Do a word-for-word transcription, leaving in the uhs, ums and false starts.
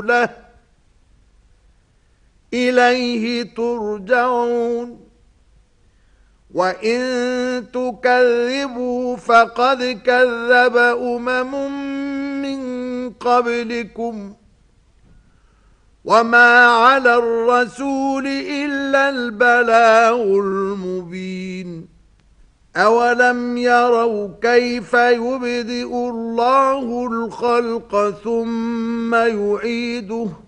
له إليه ترجعون وإن تكذبوا فقد كذب أمم من قبلكم وما على الرسول إلا البلاغ المبين أولم يروا كيف يبدئ الله الخلق ثم يعيده